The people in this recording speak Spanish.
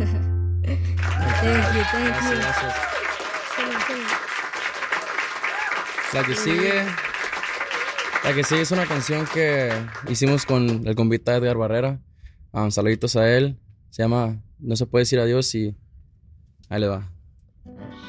Thank you, thank Gracias, you. gracias. Sí. La que sigue, la que sigue es una canción que hicimos con el convita Edgar Barrera. Saluditos a él. Se llama No se puede decir adiós y ahí le va.